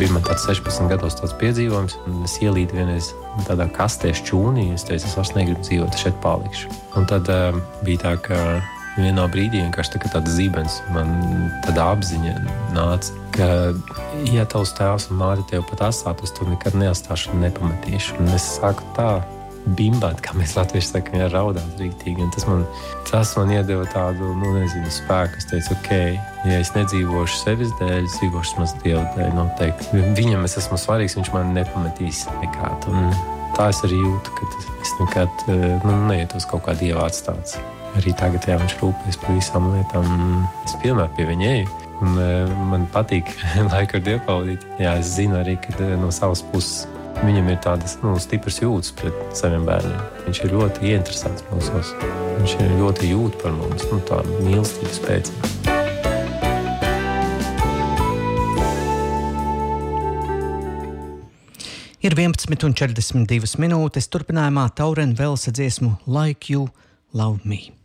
Bija man tāds 16 gados tāds piedzīvojums, un es ielīdu vienreiz tādā kastē šķūnī, es teicu, es vairs negribu dzīvot, šeit palikšu. Un tad bija tā, ka vienā brīdī vienkārši tāds zibens, man tāda apziņa nāca, ka, ja tavs tēvs un māte tev pat atstātu, es to nekad neatstāšu un nepametīšu. Un es sāku tā bimbāt, kā mēs latvieši sakam, raudāt rīktīgi. Un tas man iedeva tādu, spēku. Es teicu, ok, ja es nedzīvošu sevis dēļ, es dzīvošu maz Dieva dēļ noteikti. Viņam es esmu svarīgs, viņš man nepametīs nekādu. Un tā es arī jūtu, ka es nekad neietos kaut kā Dieva atstāts. Arī tagad, jā, viņš rūpēs par visām lietām. Es vienmēr pie viņa eju. Un man patīk laiku ar Dievu pavadīt. Jā, es zinu arī, ka no savas puses viņam ir tādas stipras jūtas pret saviem bērniem. Viņš ir ļoti ieinteresēts mūsos. Viņš ir ļoti jūt par mums. Tā mīlestība spēcīga. Ir 11:42. Turpinājumā Taurena Velsa dziesmu Like You Love Me.